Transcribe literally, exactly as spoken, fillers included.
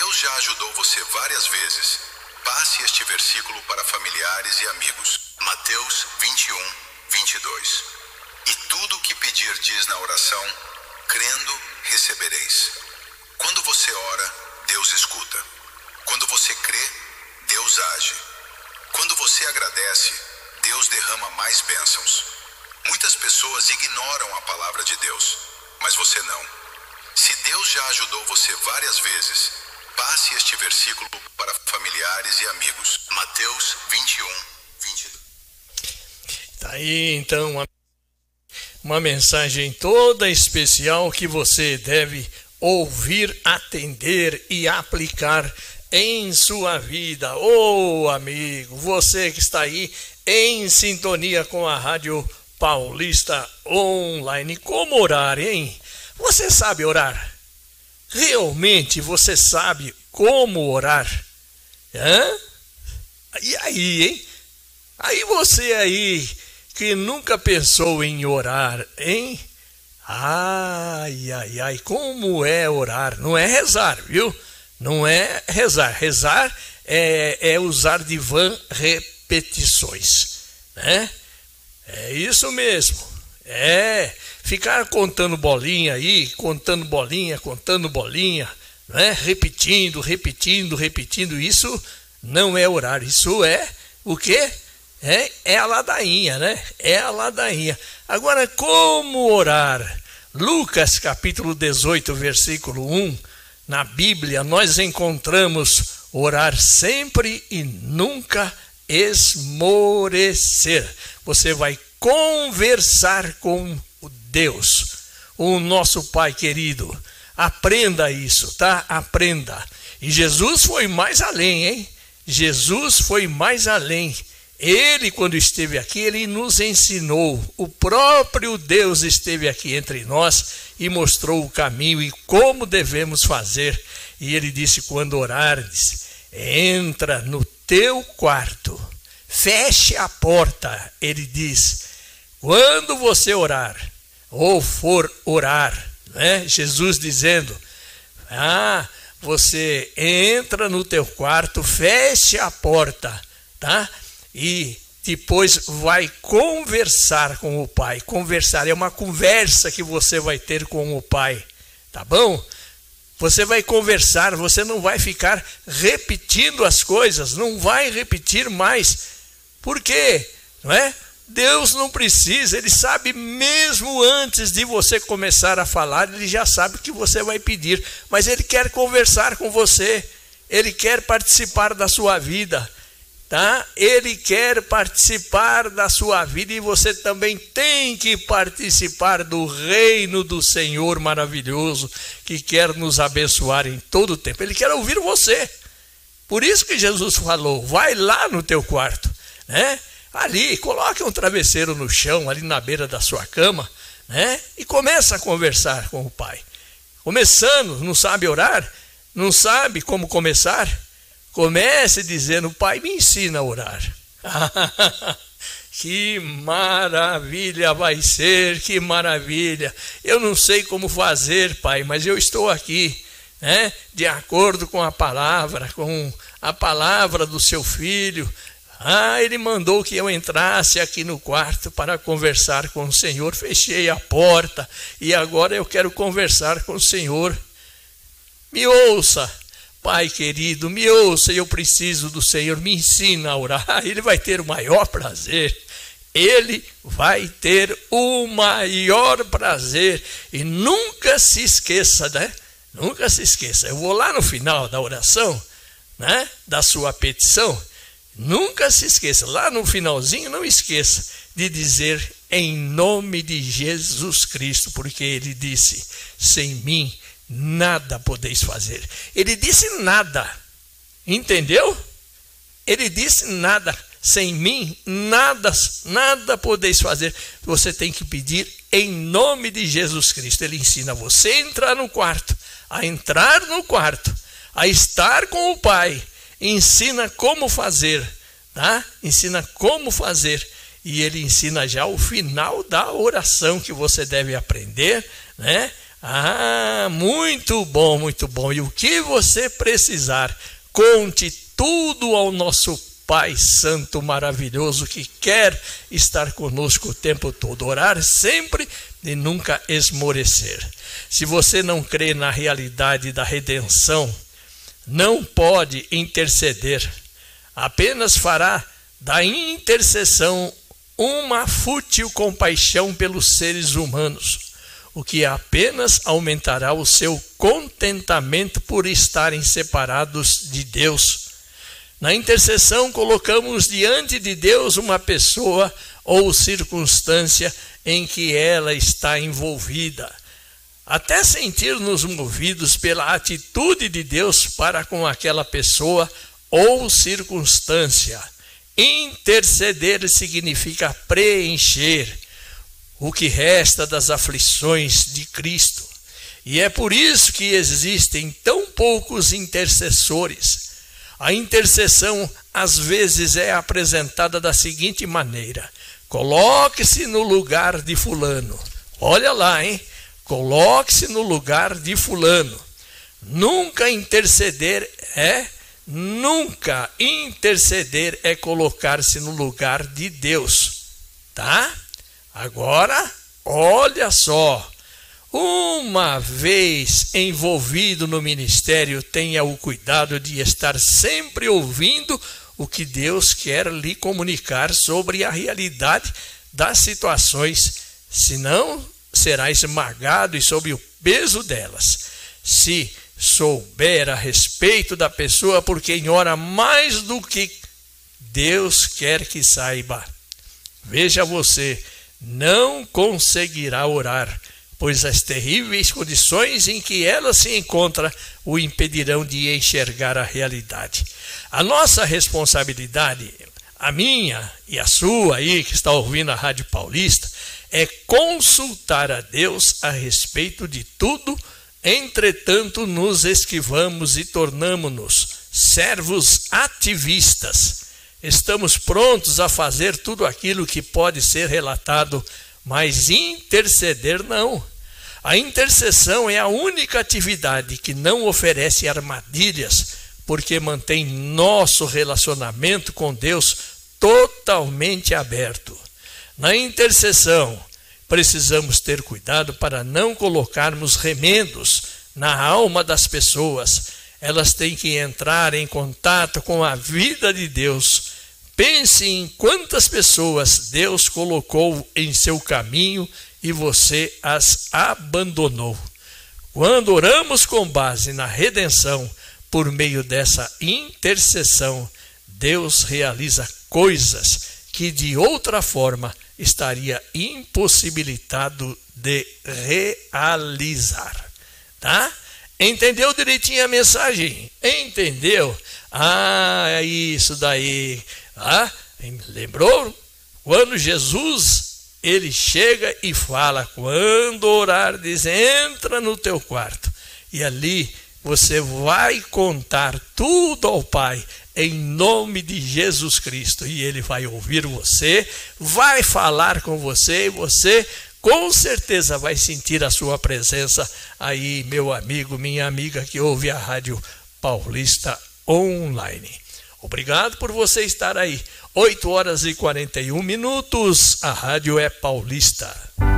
Deus já ajudou você várias vezes, passe este versículo para familiares e amigos. Mateus vinte e um, vinte e dois. E tudo o que pedir diz na oração, crendo, recebereis. Quando você ora, Deus escuta. Quando você crê, Deus age. Quando você agradece, Deus derrama mais bênçãos. Muitas pessoas ignoram a palavra de Deus, mas você não. Se Deus já ajudou você várias vezes, passe este versículo para familiares e amigos. Mateus vinte e um, vinte e dois. Tá aí então uma, uma mensagem toda especial que você deve ouvir, atender e aplicar em sua vida. Ô amigo, você que está aí em sintonia com a Rádio Paulista Online, como orar, hein? Você sabe orar? Realmente você sabe como orar? Hã? E aí, hein? Aí você aí que nunca pensou em orar, hein? Ai, ai, ai, como é orar? Não é rezar, viu? Não é rezar. Rezar é, é usar de vã repetições, né? É isso mesmo. É ficar contando bolinha aí, contando bolinha, contando bolinha, né? Repetindo, repetindo, repetindo. Isso não é orar. Isso é o quê? É, é a ladainha, né? É a ladainha. Agora, como orar? Lucas capítulo dezoito, versículo um, na Bíblia nós encontramos orar sempre e nunca esmorecer. Você vai conversar com o Deus, o nosso Pai querido. Aprenda isso, tá? Aprenda. E Jesus foi mais além, hein? Jesus foi mais além. Ele, quando esteve aqui, ele nos ensinou. O próprio Deus esteve aqui entre nós e mostrou o caminho e como devemos fazer. E ele disse, quando orares, entra no teu quarto, feche a porta. Ele diz, quando você orar, ou for orar, né? Jesus dizendo, ah, você entra no teu quarto, feche a porta, tá? E depois vai conversar com o Pai. Conversar é uma conversa que você vai ter com o Pai, tá bom? Você vai conversar, você não vai ficar repetindo as coisas, não vai repetir mais. Por quê? Não é? Deus não precisa, ele sabe mesmo antes de você começar a falar, ele já sabe o que você vai pedir, mas ele quer conversar com você, ele quer participar da sua vida. Tá? Ele quer participar da sua vida e você também tem que participar do reino do Senhor maravilhoso que quer nos abençoar em todo o tempo. Ele quer ouvir você. Por isso que Jesus falou, vai lá no teu quarto, né? Ali, coloque um travesseiro no chão, ali na beira da sua cama, né? E começa a conversar com o Pai. Começando, não sabe orar? Não sabe como começar? Comece dizendo, Pai, me ensina a orar. Que maravilha vai ser, que maravilha. Eu não sei como fazer, Pai, mas eu estou aqui, né? De acordo com a palavra, com a palavra do seu filho. Ah, ele mandou que eu entrasse aqui no quarto para conversar com o Senhor. Fechei a porta e agora eu quero conversar com o Senhor. Me ouça. Pai querido, me ouça, eu preciso do Senhor, me ensina a orar. Ele vai ter o maior prazer, ele vai ter o maior prazer. E nunca se esqueça, né? Nunca se esqueça. Eu vou lá no final da oração, né? Da sua petição. Nunca se esqueça, lá no finalzinho, não esqueça de dizer em nome de Jesus Cristo, porque ele disse, sem mim nada podeis fazer. Ele disse nada, entendeu? Ele disse nada, sem mim nada, nada podeis fazer. Você tem que pedir em nome de Jesus Cristo. Ele ensina você a entrar no quarto, a entrar no quarto, a estar com o Pai. Ensina como fazer, tá? Ensina como fazer. E ele ensina já o final da oração que você deve aprender, né? Ah, muito bom, muito bom. E o que você precisar, conte tudo ao nosso Pai Santo maravilhoso que quer estar conosco o tempo todo. Orar sempre e nunca esmorecer. Se você não crê na realidade da redenção, não pode interceder. Apenas fará da intercessão uma fútil compaixão pelos seres humanos, o que apenas aumentará o seu contentamento por estarem separados de Deus. Na intercessão, colocamos diante de Deus uma pessoa ou circunstância em que ela está envolvida, até sentir-nos movidos pela atitude de Deus para com aquela pessoa ou circunstância. Interceder significa preencher o que resta das aflições de Cristo. E é por isso que existem tão poucos intercessores. A intercessão às vezes é apresentada da seguinte maneira: coloque-se no lugar de fulano. Olha lá, hein? Coloque-se no lugar de fulano. Nunca interceder é, nunca interceder é colocar-se no lugar de Deus, tá? Agora, olha só, uma vez envolvido no ministério, tenha o cuidado de estar sempre ouvindo o que Deus quer lhe comunicar sobre a realidade das situações, senão será esmagado e sob o peso delas. Se souber a respeito da pessoa por quem ora mais do que Deus quer que saiba, veja você, não conseguirá orar, pois as terríveis condições em que ela se encontra o impedirão de enxergar a realidade. A nossa responsabilidade, a minha e a sua aí que está ouvindo a Rádio Paulista, é consultar a Deus a respeito de tudo. Entretanto, nos esquivamos e tornamo-nos servos ativistas. Estamos prontos a fazer tudo aquilo que pode ser relatado, mas interceder não. A intercessão é a única atividade que não oferece armadilhas, porque mantém nosso relacionamento com Deus totalmente aberto. Na intercessão, precisamos ter cuidado para não colocarmos remendos na alma das pessoas. Elas têm que entrar em contato com a vida de Deus. Pense em quantas pessoas Deus colocou em seu caminho e você as abandonou. Quando oramos com base na redenção, por meio dessa intercessão, Deus realiza coisas que de outra forma estaria impossibilitado de realizar. Tá? Entendeu direitinho a mensagem? Entendeu? Ah, é isso daí. Ah, lembrou? Quando Jesus, ele chega e fala, quando orar, diz, entra no teu quarto. E ali você vai contar tudo ao Pai, em nome de Jesus Cristo. E ele vai ouvir você, vai falar com você, e você com certeza vai sentir a sua presença aí, meu amigo, minha amiga que ouve a Rádio Paulista Online. Obrigado por você estar aí. oito horas e quarenta e um minutos, a rádio é paulista.